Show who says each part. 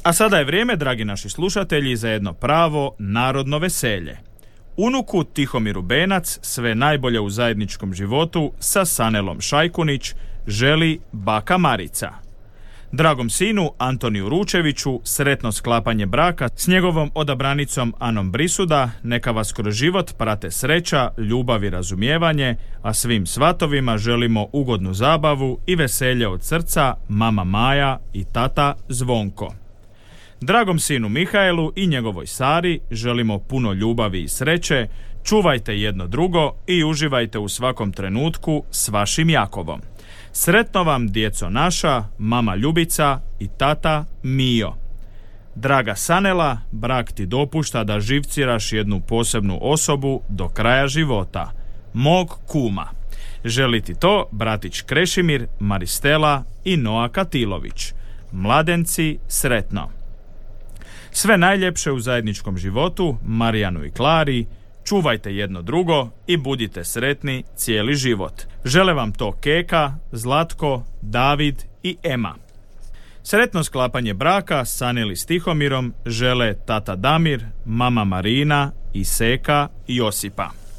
Speaker 1: A sada je vrijeme, dragi naši slušatelji, za jedno pravo narodno veselje. Unuku Tihomiru Benac sve najbolje u zajedničkom životu sa Sanelom Šajkunić želi baka Marica. Dragom sinu Antoniju Ručeviću sretno sklapanje braka s njegovom odabranicom Anom Brisuda, neka vas kroz život prate sreća, ljubav i razumijevanje, a svim svatovima želimo ugodnu zabavu i veselje od srca mama Maja i tata Zvonko. Dragom sinu Mihaelu i njegovoj Sari želimo puno ljubavi i sreće, čuvajte jedno drugo i uživajte u svakom trenutku s vašim Jakovom. Sretno vam, djeco naša, mama Ljubica i tata Mijo. Draga Sanela, brak ti dopušta da živciraš jednu posebnu osobu do kraja života, mog kuma. Želi ti to bratić Krešimir, Maristela i Noa Katilović. Mladenci, sretno. Sve najljepše u zajedničkom životu, Marijanu i Klari, čuvajte jedno drugo i budite sretni cijeli život. Žele vam to Keka, Zlatko, David i Ema. Sretno sklapanje braka Saneli s Tihomirom žele tata Damir, mama Marina i Seka i Josipa.